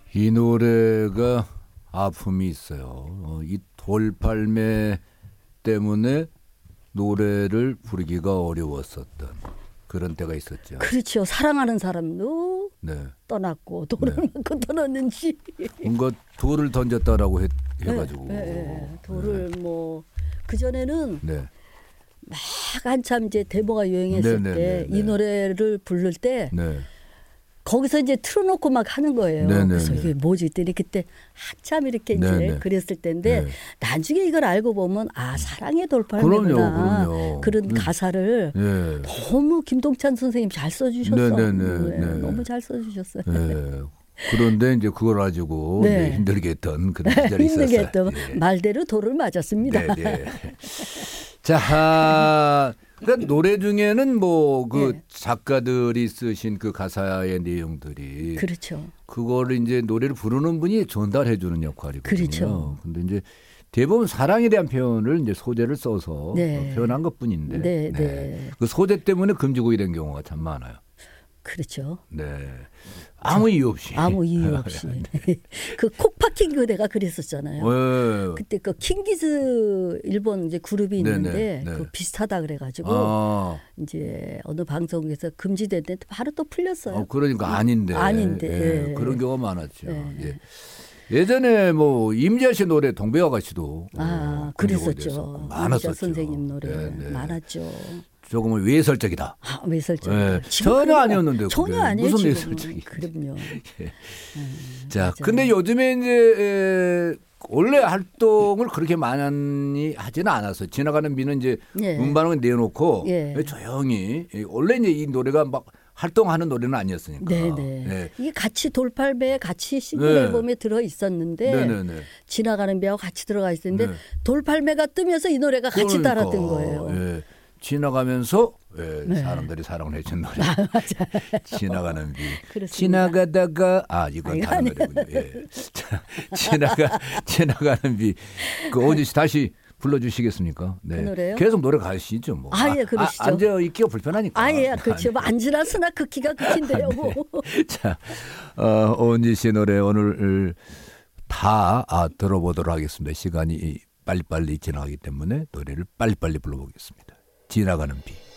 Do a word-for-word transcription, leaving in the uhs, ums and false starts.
이 노래가 아픔이 있어요. 어, 이 돌팔매 때문에 노래를 부르기가 어려웠었던 그런 때가 있었죠. 그렇죠. 사랑하는 사람도 네. 떠났고 돌을 네. 맞고 떠났는지. 뭔가 돌을 던졌다라고 해, 해가지고. 네, 네, 네. 돌을 네. 뭐 그전에는 네. 막 한참 이제 데모가 유행했을 네, 네, 때 이 네, 네. 노래를 부를 때 네. 거기서 이제 틀어놓고 막 하는 거예요. 네, 네, 그래서 네. 이게 뭐지? 그때 그때 한참 이렇게 네, 이제 네. 그랬을 때인데 네. 나중에 이걸 알고 보면 아 사랑의 돌팔매구나. 그럼요, 그럼요. 그런 네. 가사를 네. 너무 김동찬 선생님 잘 써주셨어. 네, 네, 네, 네, 네. 너무 잘 써주셨어요. 네. 그런데 이제 그걸 가지고 네. 네, 힘들게 했던 그런 시절이 있었어요. 힘들게 했던 예. 말대로 돌을 맞았습니다. 네, 네. 자, 아, 그러니까 노래 중에는 뭐 그 네. 작가들이 쓰신 그 가사의 내용들이 그렇죠. 그거를 이제 노래를 부르는 분이 전달해 주는 역할이거든요. 그렇죠. 근데 이제 대부분 사랑에 대한 표현을 이제 소재를 써서 네. 표현한 것뿐인데 네, 네. 네. 그 소재 때문에 금지곡이 된 경우가 참 많아요. 그렇죠. 네. 아무 이유 없이. 아무 이유 없이. 그 콕파킹 그대가 그랬었잖아요. 네. 그때 그 킹기즈 일본 이제 그룹이 있는데 네네, 네. 그 비슷하다 그래가지고 아, 이제 어느 방송에서 금지됐는데 바로 또 풀렸어요. 어, 그러니까 아닌데. 아닌데. 예, 예. 그런 경우가 많았죠. 예. 예. 예전에 뭐 임지아 씨 노래 동백아가 씨도 아, 어, 금지곡이 그랬었죠. 됐었고 임지아 많았었죠. 선생님 노래 네, 네. 많았죠. 조금은 외설적이다. 아, 외설적. 예. 전혀 아니었는데 전혀 그게. 아니에요. 무슨 지금은. 외설적이. 그럼요. 예. 음, 자, 맞아요. 근데 요즘에 이제 에, 원래 활동을 그렇게 많이 하지는 않았어요. 지나가는 비는 이제 예. 음반을 내놓고 예. 조용히 원래 이제 이 노래가 막 활동하는 노래는 아니었으니까. 네네. 예. 이게 같이 돌팔배에 같이 싱글 네. 앨범에 들어 있었는데 네네네. 지나가는 배하고 같이 들어가 있었는데 네. 돌팔매가 뜨면서 이 노래가 같이 그러니까, 따라뜬 거예요. 예. 지나가면서 예, 네. 사람들이 사랑을 해준 노래. 아, 맞아요. 지나가는 비. 그렇습니다. 지나가다가 아 이건 아니, 다른 아니. 노래군요. 예. 자, 지나가 지나가는 비. 그 오은지 씨 다시 불러주시겠습니까? 네. 그 노래요? 계속 노래 가시죠 뭐. 아, 예, 그러시죠. 아, 앉아 있기가 불편하니까. 아, 예, 그렇죠. 뭐 앉으나 쓰나 그 키가 끝인데요. 뭐. 자, 어, 오은지 씨 노래 오늘 다 아, 들어보도록 하겠습니다. 시간이 빨리빨리 지나가기 때문에 노래를 빨리빨리 불러보겠습니다. 지나가는 비.